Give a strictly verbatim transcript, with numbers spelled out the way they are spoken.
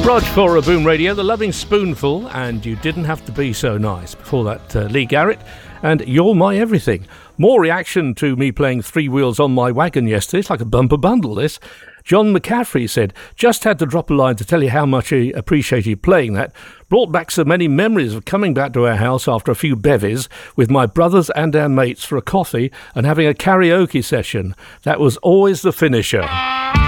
Rog for a Boom Radio, The Loving Spoonful, and You Didn't Have to Be So Nice. Before that, uh, Lee Garrett, and You're My Everything. More reaction to me playing Three Wheels on My Wagon yesterday. It's like a bumper bundle, this. John McCaffrey said, just had to drop a line to tell you how much he appreciated playing that. Brought back so many memories of coming back to our house after a few bevies with my brothers and our mates for a coffee and having a karaoke session. That was always the finisher.